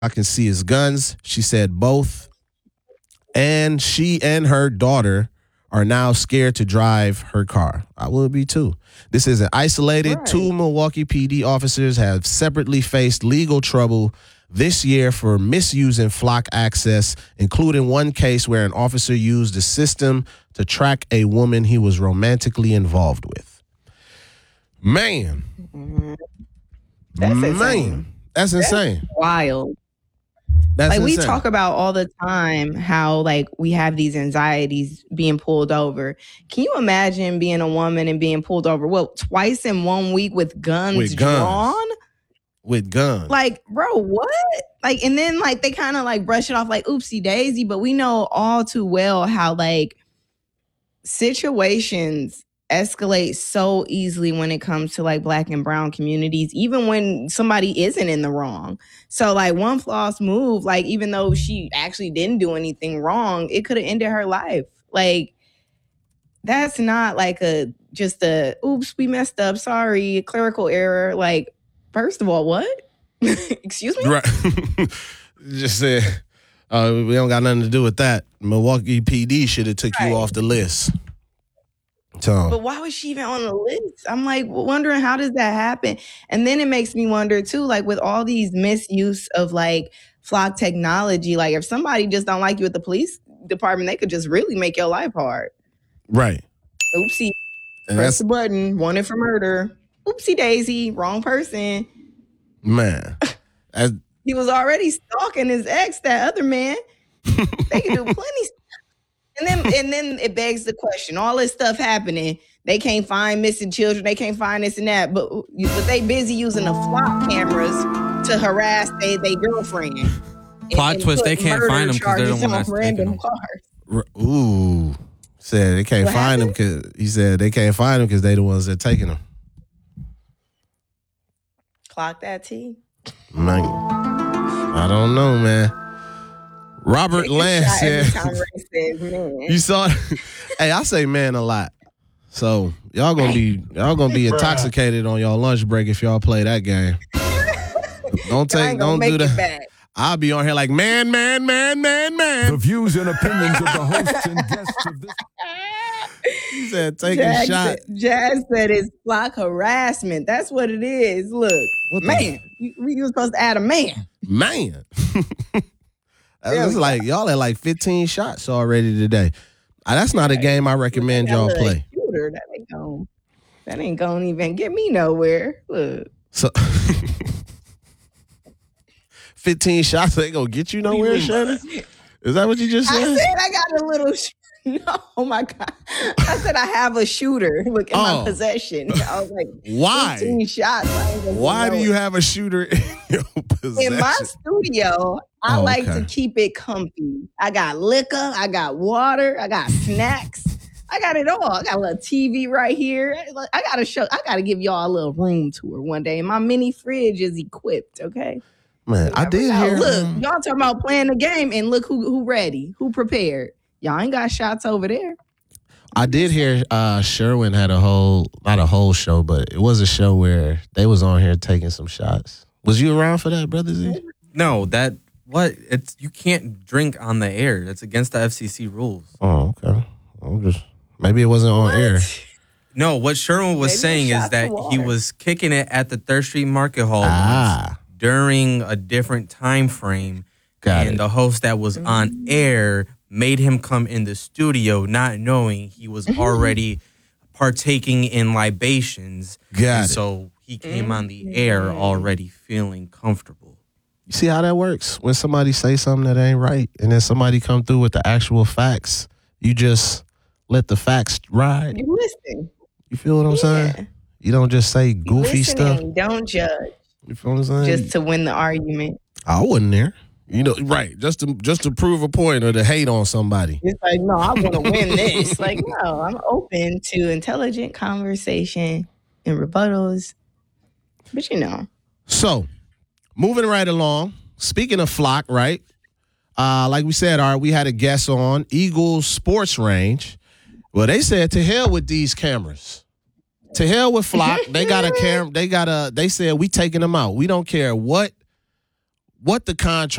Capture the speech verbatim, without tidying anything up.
I can see his guns. She said both. And she and her daughter are now scared to drive her car. I would be too. This isn't isolated. Right. Two Milwaukee P D officers have separately faced legal trouble this year for misusing Flock access, including one case where an officer used the system to track a woman he was romantically involved with. Man. That's Man. insane. That's insane. That's wild. That's like we insane. talk about all the time how like we have these anxieties being pulled over. Can you imagine being a woman and being pulled over, well, twice in one week with guns, With guns. drawn? With guns. Like, bro, what? Like, and then like they kind of like brush it off like oopsie daisy, but we know all too well how like situations escalate so easily when it comes to like Black and brown communities, even when somebody isn't in the wrong. So like one flawless move, like even though she actually didn't do anything wrong, it could have ended her life. Like that's not like a just a oops, we messed up, sorry, clerical error. Like, first of all, what? Excuse me? Right. Just said, uh, we don't got nothing to do with that. Milwaukee P D should have took Right. you off the list. So, But why was she even on the list? I'm like wondering how does that happen? And then it makes me wonder too, like with all these misuse of like Flock technology, like if somebody just don't like you at the police department, they could just really make your life hard. right. Oopsie, And press that's, the button, wanted for murder. Oopsie daisy, wrong person. man. That's, He was already stalking his ex, that other man. They can do plenty. And then and then it begs the question, all this stuff happening, they can't find missing children, they can't find this and that, but, but they busy using the Flock cameras to harass they, they girlfriend. And- Plot and twist, put they can't murder find 'em 'cause they're the charges one on that's taking random 'em. cars. r- ooh. Said they can't What find him because he said they can't find him because they the ones that taking him. Clock that T. Man. I don't know, man. Robert Take a Land shot said, every time Ray says man. you saw hey, I say man a lot. So y'all gonna be y'all gonna be intoxicated on y'all lunch break if y'all play that game. Don't Y'all take ain't gonna don't make do it that. back. I'll be on here like man, man, man, man, man. The views and opinions of the hosts and guests of this. He said take a Jazz shot. said, Jazz said it's Flock harassment. That's what it is. Look, What the- man, you, you were supposed to add a man. Man. There It's we go. like y'all at like fifteen shots already today. Uh, That's not a game I recommend That y'all little play. Shooter, that ain't going that ain't gonna even get me nowhere. Look, So fifteen shots ain't gonna get you nowhere, Shannon? Is that what you just I said? said I got a little. Sh- no, oh my god! I said I have a shooter. Look in Oh. my possession. I was like, Why? fifteen shots. I ain't gonna get Why do you nowhere. have a shooter in your possession? In my studio, I Oh, like okay. to keep it comfy. I got liquor, I got water, I got snacks. I got it all. I got a little T V right here. I got to show. I got to give y'all a little room tour one day. My mini fridge is equipped. Okay. Man, I did Now, hear. look, um, y'all talking about playing the game, and look who who ready, who prepared. Y'all ain't got shots over there. I did hear uh, Sherwin had a whole, not a whole show, but it was a show where they was on here taking some shots. Was you around for that, Brother Z? No, that what it's you can't drink on the air. That's against the F C C rules. Oh, okay. I'm just maybe it wasn't on air. No, what Sherwin was Maybe a saying is shot that to he water. was kicking it at the Third Street Market Hall once Ah, during a different time frame, got and it. the host that was on air made him come in the studio, not knowing he was already partaking in libations. Got and it. So he came on the air already feeling comfortable. You see how that works? When somebody say something that ain't right, and then somebody come through with the actual facts, you just let the facts ride. You listen. You feel what I'm saying? Yeah. You don't just say You goofy listen stuff. and don't judge You feel what I'm saying? just to win the argument. I wasn't there. You know, right? Just to just to prove a point or to hate on somebody. It's like, no, I want to win this. Like, no, I'm open to intelligent conversation and rebuttals. But you know, So, moving right along. Speaking of Flock, right? Uh, like we said, all right, we had a guest on Eagles Sports Range. Well, they said to hell with these cameras. To hell with Flock. They got a cam. They got a. They said we taking them out. We don't care what what the contract.